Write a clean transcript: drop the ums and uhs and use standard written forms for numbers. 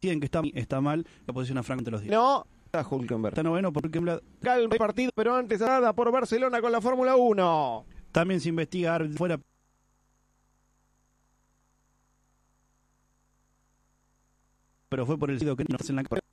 deciden que está mal, la posición a Franco ante los 10. No, a Hülkenberg. Está noveno por Hülkenberg. Calma el partido, pero antes nada por Barcelona con la Fórmula 1. También se investiga fuera. Pero fue por el sitio que no en la